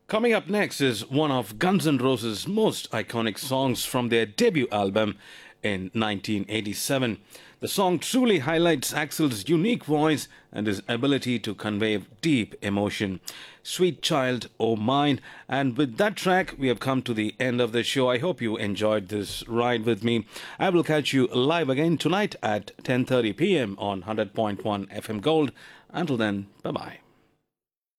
Coming up next is one of Guns N' Roses' most iconic songs from their debut album in 1987. The song truly highlights Axl's unique voice and his ability to convey deep emotion. Sweet Child, Oh Mine. And with that track, we have come to the end of the show. I hope you enjoyed this ride with me. I will catch you live again tonight at 10:30 p.m. on 100.1 FM Gold. Until then, bye bye.